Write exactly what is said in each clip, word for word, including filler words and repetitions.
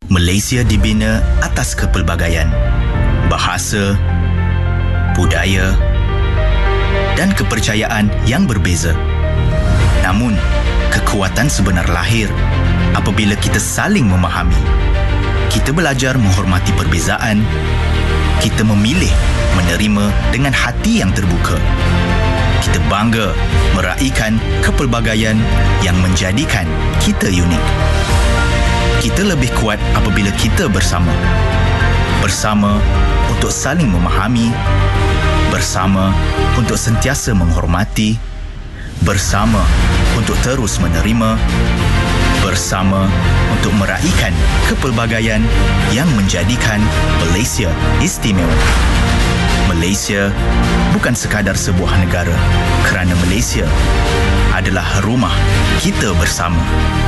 Malaysia dibina atas kepelbagaian, bahasa, budaya dan kepercayaan yang berbeza. Namun, kekuatan sebenar lahir apabila kita saling memahami. Kita belajar menghormati perbezaan. Kita memilih menerima dengan hati yang terbuka. Kita bangga meraihkan kepelbagaian yang menjadikan kita unik. Kita lebih kuat apabila kita bersama. Bersama untuk saling memahami. Bersama untuk sentiasa menghormati. Bersama untuk terus menerima. Bersama untuk meraihkan kepelbagaian yang menjadikan Malaysia istimewa. Malaysia bukan sekadar sebuah negara, kerana Malaysia adalah rumah kita bersama.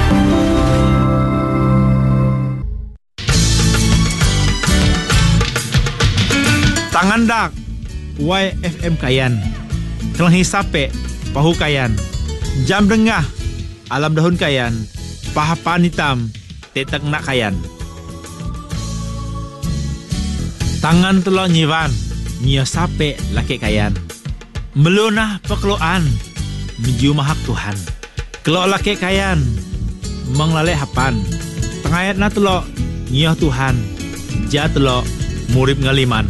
Tangan dak Y F M Kayan, Kelenghi Sapek Pahu Kayan, Jam Dengah Alam Dahun Kayan, Pahapan Hitam Tetek Nak Kayan. Tangan telok nyivan Nyia Sapek Laki Kayan, Melunah Pekeluan Mencium hak Tuhan. Kelok Laki Kayan Menglalek Hapan, Tengayat na telok Nyia Tuhan, Ja telok Murib Ngaliman.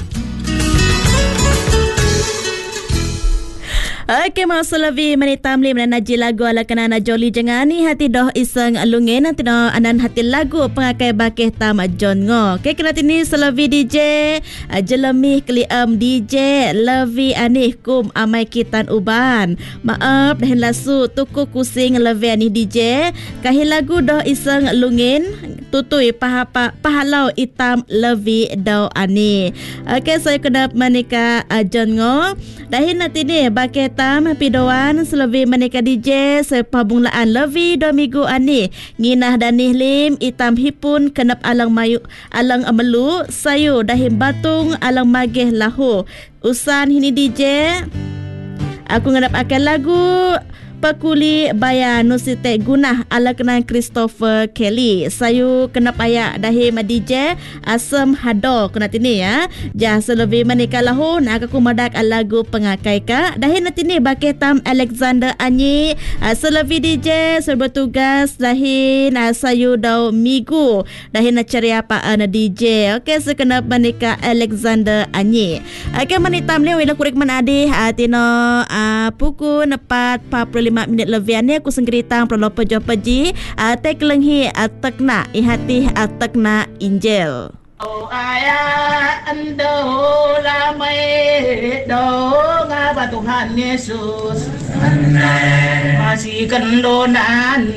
Okey, masa lebih menitam lim dan naji lagu ala kenana joli jangan ni hati doh iseng alungin nanti doh anan hati lagu pengakai bakeh tam John Ngo. Okey, kena tini selevi D J jelemih kliam D J levi anih kum amai kitan uban. Maaf dah lasu tuku kusing levi anih D J kahi lagu doh iseng alungin tutui paha pahalau itam levi doh ani. Okey, saya kena menika John Ngo. Dahin nanti ni bakeh tam pidoan selevi menika D J sepabunglaan levi do minggu ani nginah danih lim itam hipun kenap alang mayu alang amelu sayu dahim batung alang mageh lahu usan hini D J aku ngadap akan lagu Pakuli Baya Nusite Gunah ala kenan Christopher Kelly. Sayu kena payak dahim D J Asam Hado kena tini ya. Jah selebi menika lahu nak aku madak lagu pengakai ka. Dahin natini bakeh tam Alexander Anyi selebi D J serbertugas dahin sayu dau migu. Dahin ceria pa ana D J. Okey sekena menika Alexander Anyi. Okey menitam ni wila kurik menadi atino pukul empat empat puluh lima minit lebih ni aku senggeritang perlu pejo peji ate kelenghi atakna ihati atakna Injil. Oh ayah ando lamai do ngapa Tuhan Yesus masih kendonan